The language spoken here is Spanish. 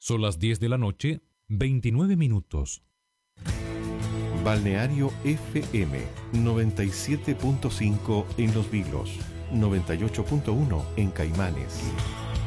Son las 10 de la noche, 29 minutos. Balneario FM 97.5 en Los Vilos, 98.1 en Caimanes.